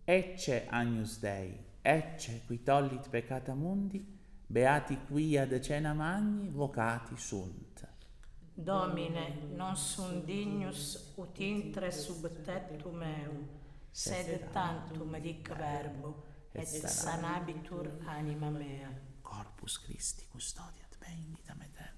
Ecce Agnus Dei, ecce qui tollit peccata mundi, beati qui ad cena magni vocati sunt. Domine, non sum dignus ut intre sub tectum meum, sed tantum dic verbo, et sanabitur anima mea. Corpus Christi custodiat me in vitam aeterna.